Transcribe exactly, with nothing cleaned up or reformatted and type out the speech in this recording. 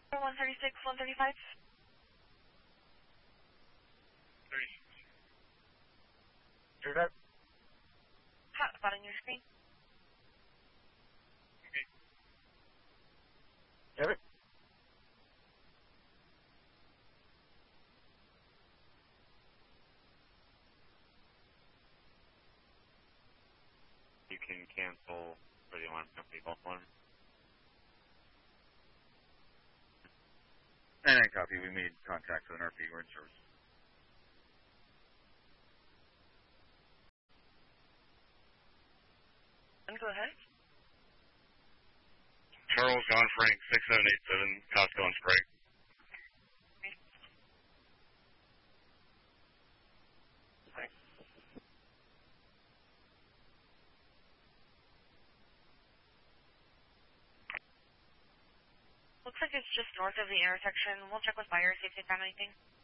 one thirty-six, one thirty-five. thirty-six. Hear that? Hot spot on your screen. Okay. Have it? You can cancel for the alarm company golf alarm. And then copy. We made contact with an R P. We're in service. And go ahead. Charles John Frank, six seven eight seven, Costco on Sprite. Okay. Looks like it's just north of the intersection. We'll check with fire, see if they found anything.